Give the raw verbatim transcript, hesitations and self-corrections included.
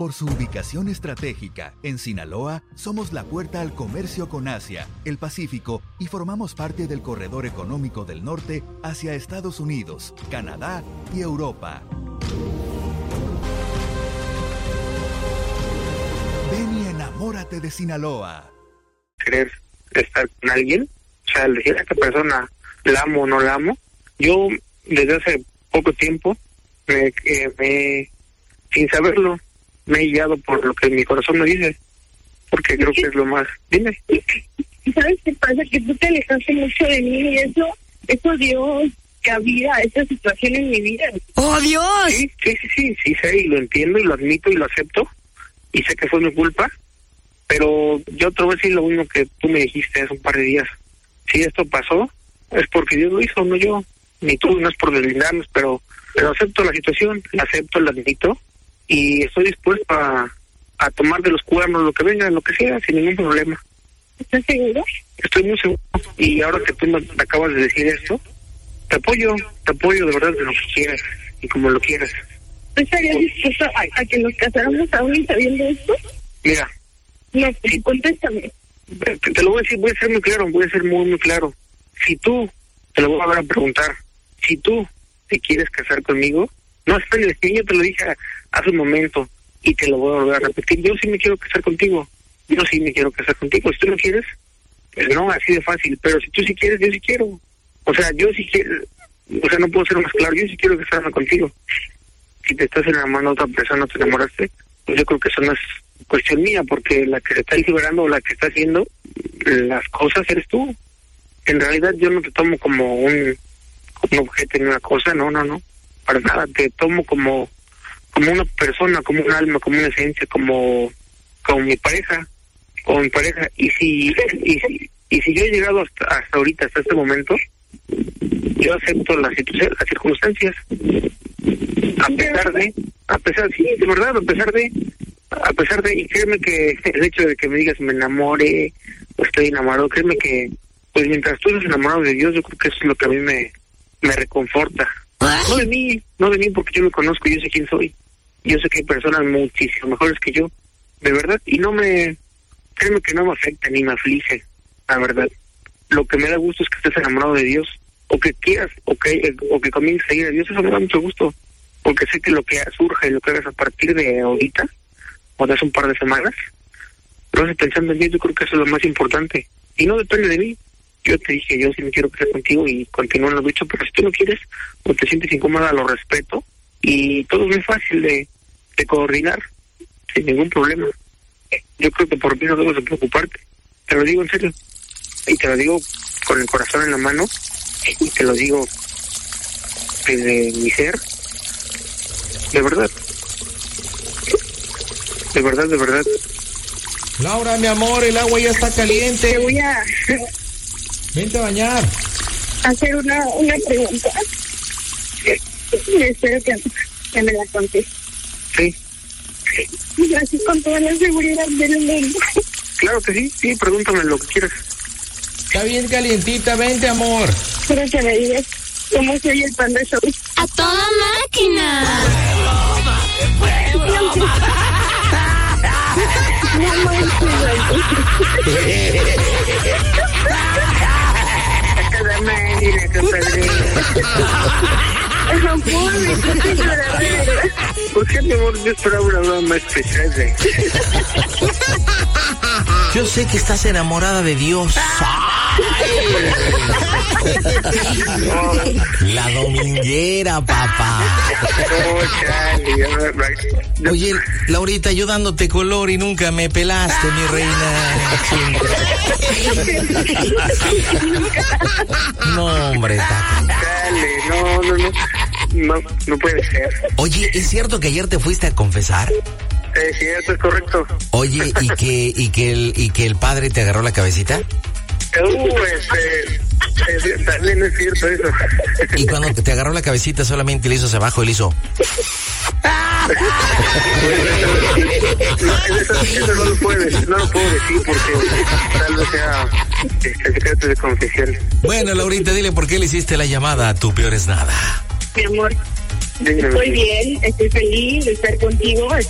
Por su ubicación estratégica, en Sinaloa, somos la puerta al comercio con Asia, el Pacífico y formamos parte del corredor económico del norte hacia Estados Unidos, Canadá y Europa. Ven y enamórate de Sinaloa. Querer estar con alguien, o sea, decir a esta persona, la amo o no la amo. Yo, desde hace poco tiempo, me, eh, me sin saberlo, me he guiado por lo que mi corazón me dice, porque creo que es lo más. Dime. ¿Sabes qué pasa? Que tú te alejaste mucho de mí y eso, eso dio cabida a esta situación en mi vida. ¡Oh, Dios! Sí, sí, sí, sí, sí sé y lo entiendo y lo admito y lo acepto y sé que fue mi culpa, pero yo te voy a decir lo mismo que tú me dijiste hace un par de días. Si esto pasó, es porque Dios lo hizo, no yo, ni tú, no es por deslindarnos, pero, pero acepto la situación, la acepto, la admito y estoy dispuesto a, a tomar de los cuernos lo que venga, lo que sea, sin ningún problema. ¿Estás seguro? Estoy muy seguro. Y ahora que tú me acabas de decir esto, te apoyo, te apoyo de verdad de lo que quieras y como lo quieras. ¿Tú estarías dispuesto a, a que nos casáramos aún y sabiendo esto? Mira. No, sí, contéstame. Te, te lo voy a decir, voy a ser muy claro, voy a ser muy, muy claro. Si tú, te lo voy a volver a preguntar, si tú te quieres casar conmigo, no esperes, que yo te lo dije hace un momento y te lo voy a volver a repetir, yo sí me quiero casar contigo, yo sí me quiero casar contigo, si tú no quieres, pues no, así de fácil, pero si tú sí quieres, yo sí quiero, o sea, yo sí quiero, o sea, no puedo ser más claro, yo sí quiero casarme contigo. Si te estás enamorando a otra persona, te enamoraste, pues yo creo que eso no es cuestión mía, porque la que se está liberando o la que está haciendo las cosas eres tú. En realidad yo no te tomo como un, como un objeto ni una cosa, no, no, no, para nada, te tomo como como una persona, como un alma, como una esencia, como como mi pareja, como mi pareja, y si y si, y si yo he llegado hasta, hasta ahorita, hasta este momento, yo acepto las, las circunstancias, a pesar de, a pesar, sí, de verdad, a pesar de, a pesar de, y créeme que el hecho de que me digas me enamore, o estoy enamorado, créeme que, pues mientras tú estás enamorado de Dios, yo creo que eso es lo que a mí me, me reconforta. No de mí, no de mí porque yo me conozco, yo sé quién soy. Yo sé que hay personas muchísimo mejores que yo, de verdad, y no me, créeme que no me afecta ni me aflige, la verdad. Lo que me da gusto es que estés enamorado de Dios, o que quieras, o que, o que comiences a ir a Dios, eso me da mucho gusto, porque sé que lo que surja y lo que hagas a partir de ahorita, o de hace un par de semanas, lo haces pensando en Dios, yo creo que eso es lo más importante, y no depende de mí. Yo te dije, yo sí me quiero casar contigo y continúo en lo dicho, pero si tú no quieres o te sientes incómoda, lo respeto y todo es muy fácil de, de coordinar sin ningún problema. Yo creo que por mí no debes de preocuparte, te lo digo en serio y te lo digo con el corazón en la mano y te lo digo desde mi ser, de verdad, de verdad, de verdad. Laura, mi amor, el agua ya está caliente. Te voy a vente a bañar. hacer una, una pregunta. Espero que, que me la contestes. Sí. Y así con toda la seguridad del mundo. Claro que sí, sí, pregúntame lo que quieras. Está bien calientita, vente, amor. Quiero que me digas cómo soy el Panda Show. ¡A toda máquina! No manches. Cada máquina, compadre. ¿Por qué, mi amor, yo esperaba una broma más pesada? Yo sé que estás enamorada de Dios. La dominguera, papá. Oye, Laurita, yo dándote color y nunca me pelaste, mi reina. No, hombre, Taco. Dale, no, no, no. No, no puede ser. Oye, ¿es cierto que ayer te fuiste a confesar? Es cierto, es correcto. Oye, ¿y que, y que el, y que el padre te agarró la cabecita? Uh, este, eh, también no es cierto eso. Y cuando te agarró la cabecita solamente le hizo hacia abajo, él hizo... No, eso, eso no lo puedes, no lo puedo decir porque tal vez sea este, secreto de confesión. Bueno, Laurita, dile por qué le hiciste la llamada a Tu Peor es Nada. Mi amor, estoy bien, estoy feliz de estar contigo.